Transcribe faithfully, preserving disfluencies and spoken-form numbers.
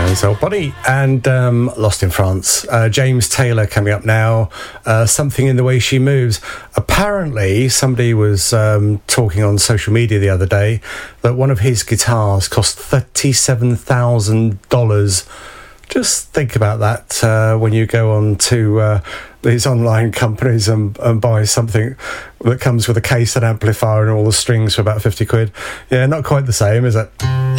Denzel Body and um, Lost in France. Uh, James Taylor coming up now. Uh, Something in the Way She Moves. Apparently, somebody was um, talking on social media the other day that one of his guitars cost thirty-seven thousand dollars. Just think about that uh, when you go on to uh, these online companies and, and buy something that comes with a case and amplifier and all the strings for about fifty quid. Yeah, not quite the same, is it?